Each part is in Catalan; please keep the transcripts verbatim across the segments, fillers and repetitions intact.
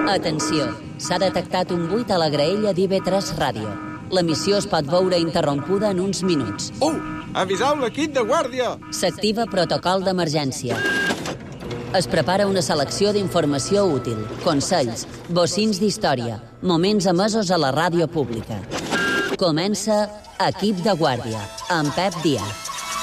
Atenció, s'ha detectat un buit a la graella d'I B tres Ràdio. L'emissió es pot veure interrompuda en uns minuts. Uh! Aviseu l'equip de guàrdia! S'activa protocol d'emergència. Es prepara una selecció d'informació útil, consells, bocins d'història, moments emesos a la ràdio pública. Comença Equip de Guàrdia, amb Pep Díaz.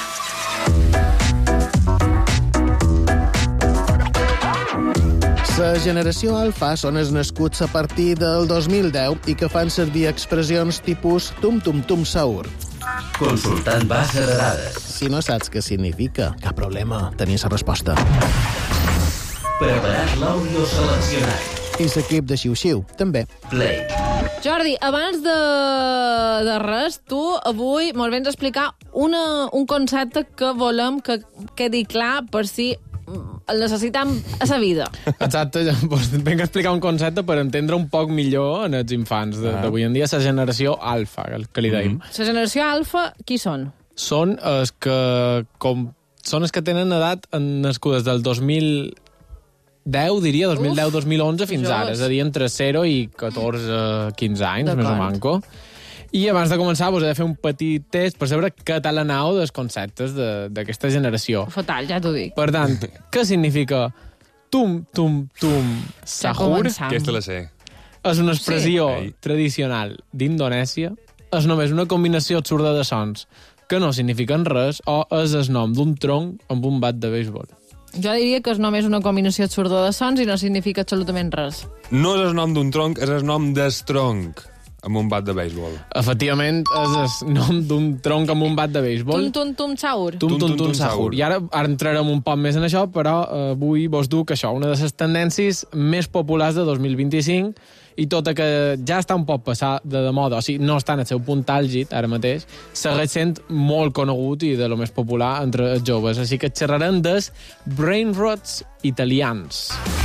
La generació alfa són els nascuts a partir del dos mil deu i que fan servir expressions tipus tum-tum-tum saur. Consultant base de dades. Si no saps què significa, cap problema, tenies la resposta. Preparat l'àudio seleccionat. I l'equip de xiu-xiu, també. Play. Jordi, abans de, de res, tu avui mos vens a explicar una, un concepte que volem que quedi clar per si el necessitem a sa vida. Exacte, doncs vinc a explicar un concepte per entendre un poc millor en els infants d'avui en dia, la generació alfa, que li deim. La mm. generació alfa, qui són? Són els que, com, són els que tenen edat nascudes del dos mil deu, diria, dos mil deu dos mil onze fins ara, és a dir, entre zero i catorze quinze anys, més o manco. I abans de començar vos he de fer un petit test per saber què tal anau dels conceptes d'aquesta generació. Fatal, ja t'ho dic. Per tant, què significa tum, tum, tum, sahur? Aquesta la sé. És una expressió sí. tradicional d'Indonèsia. És només una combinació absurda de sons que no signifiquen res o és el nom d'un tronc amb un bat de béisbol. Jo diria que és només una combinació absurda de sons i no significa absolutament res. No és el nom d'un tronc, és el nom del tronc amb un bat de béisbol. Efectivament, és el nom d'un tronc amb un bat de béisbol. Tum, tum, tum, saur. Tum, tum, tum, saur. I ara, ara entrarem un poc més en això, però eh, avui vos duc això, una de les tendències més populars de dos mil vint-i-cinc, i tota que ja està un poc passada de, de moda, o sigui, no està en el seu punt àlgid ara mateix, segueix sent molt conegut i de lo més popular entre els joves. Així que xerrarem dels brain rots italians.